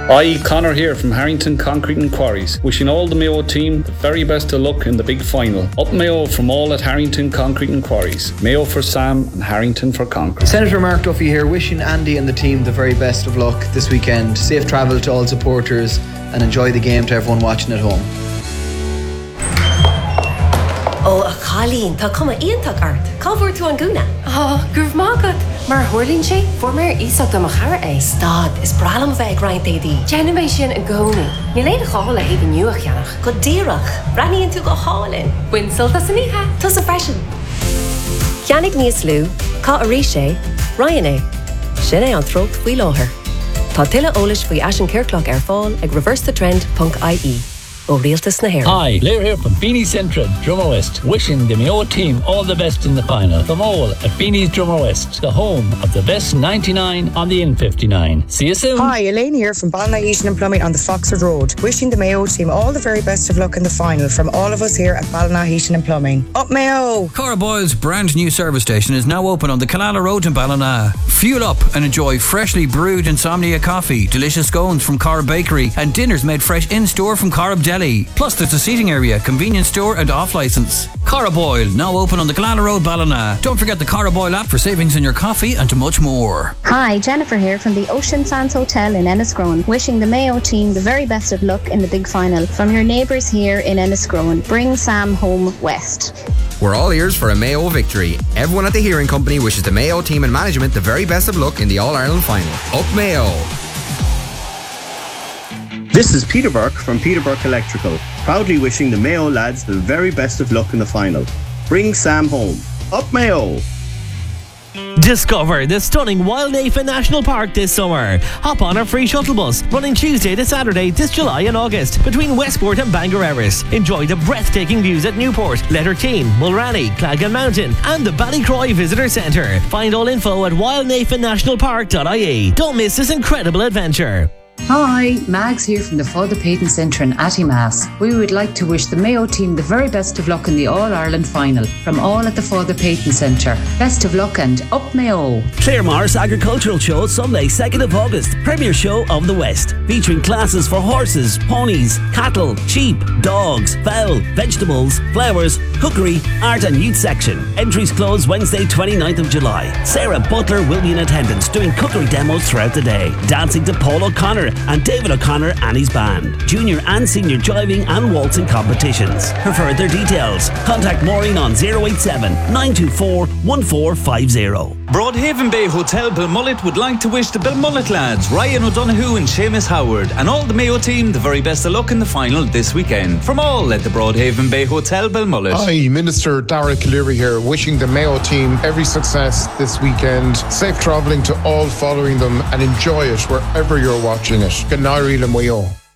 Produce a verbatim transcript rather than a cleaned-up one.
Hi, Connor here from Harrington Concrete and Quarries, wishing all the Mayo team the very best of luck in the big final. Up Mayo from all at Harrington Concrete and Quarries. Mayo for Sam and Harrington for Concrete. Senator Mark Duffy here, wishing Andy and the team the very best of luck this weekend. Safe travel to all supporters and enjoy the game to everyone watching at home. Oh, a Colleen, tá cuma íontach art. Cábhar tú an gúna? Oh, gurb mágad. Mar thuirlín sé, formar ísach do machara é. Stad, is bralam bheith grind édí. Jenna sin a gcónaí. Ní léad a cháil a héad nuach cheannach. Go díreach, braníonn tú go hálinn. Winsel tas a níthe. Tas a freisin. Ceannig níos lú, cá a rí sé, Ryan é. Sin é an trócht faoi láthair. Tá tuile eolais faoi Ashen Kirkloch ar fáil ag reverse the trend dot I E. Oh, Realtas na Hair. Hi, Blair here from Beanie's Central, Drummer West, wishing the Mayo team all the best in the final. From all at Beanie's Drummer West, the home of the best ninety-nine on the N fifty-nine. See you soon. Hi, Elaine here from Ballina Heating and Plumbing on the Foxford Road, wishing the Mayo team all the very best of luck in the final from all of us here at Ballina Heating and Plumbing. Up Mayo! Cora Boyle's brand new service station is now open on the Killala Road in Ballina. Fuel up and enjoy freshly brewed Insomnia coffee, delicious scones from Cora Bakery, and dinners made fresh in-store from Corrib Deli. Plus there's a seating area, convenience store and off-licence. Cora Boyle, now open on the Killala Road, Ballina. Don't forget the Cora Boyle app for savings in your coffee and to much more. Hi, Jennifer here from the Ocean Sands Hotel in Enniscrone, wishing the Mayo team the very best of luck in the big final. From your neighbours here in Enniscrone, bring Sam home west. We're all ears for a Mayo victory. Everyone at the Hearing Company wishes the Mayo team and management the very best of luck in the All-Ireland final. Up Mayo! This is Peter Burke from Peter Burke Electrical, proudly wishing the Mayo lads the very best of luck in the final. Bring Sam home. Up Mayo! Discover the stunning Wildnafen National Park this summer. Hop on our free shuttle bus running Tuesday to Saturday this July and August between Westport and Bangor Erris. Enjoy the breathtaking views at Newport, Letterkeane, Mulranny, Clagan Mountain and the Ballycroy Visitor Centre. Find all info at wildnafen national park dot I E. Don't miss this incredible adventure. Hi, Mags here from the Father Peyton Centre in Attymass. We would like to wish the Mayo team the very best of luck in the All-Ireland final from all at the Father Peyton Centre. Best of luck and up Mayo! Claremorris Agricultural Show Sunday second of August, premier show of the West, featuring classes for horses, ponies, cattle, sheep, dogs, fowl, vegetables, flowers, cookery, art and youth section. Entries close Wednesday twenty-ninth of July. Sarah Butler will be in attendance doing cookery demos throughout the day. Dancing to Paul O'Connor and David O'Connor and his band. Junior and senior jiving and waltzing competitions. For further details, contact Maureen on zero eight seven, nine two four, one four five zero. Broadhaven Bay Hotel Belmullet would like to wish the Belmullet lads, Ryan O'Donoghue and Seamus Howard, and all the Mayo team the very best of luck in the final this weekend. From all at the Broadhaven Bay Hotel Belmullet. Hi, Minister Dara Cleary here, wishing the Mayo team every success this weekend. Safe travelling to all following them and enjoy it wherever you're watching it. Good night, Mayo.